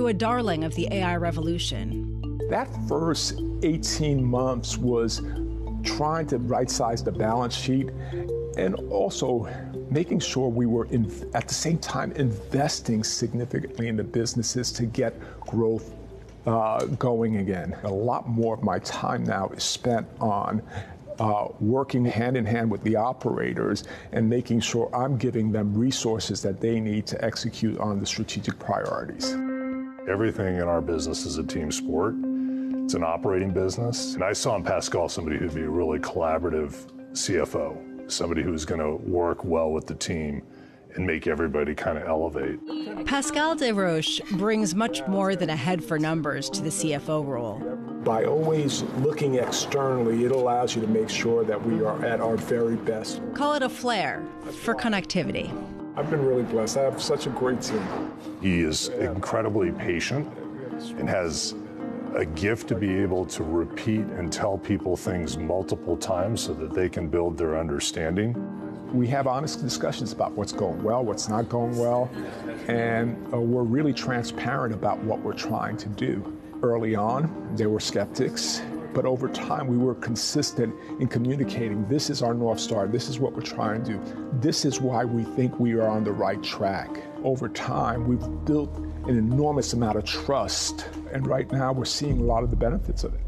to a darling of the AI revolution. That first 18 months was trying to right-size the balance sheet and also making sure we were, at the same time, investing significantly in the businesses to get growth going again. A lot more of my time now is spent on working hand in hand with the operators and making sure I'm giving them resources that they need to execute on the strategic priorities. Everything in our business is a team sport. It's an operating business. And I saw in Pascal somebody who'd be a really collaborative CFO, somebody who's going to work well with the team and make everybody kind of elevate. Pascal Desroches brings much more than a head for numbers to the CFO role. By always looking externally, it allows you to make sure that we are at our very best. Call it a flair for connectivity. I've been really blessed. I have such a great team. He is incredibly patient and has a gift to be able to repeat and tell people things multiple times so that they can build their understanding. We have honest discussions about what's going well, what's not going well, and we're really transparent about what we're trying to do. Early on, there were skeptics, but over time we were consistent in communicating, this is our North Star, this is what we're trying to do, this is why we think we are on the right track. Over time, we've built an enormous amount of trust, and right now we're seeing a lot of the benefits of it.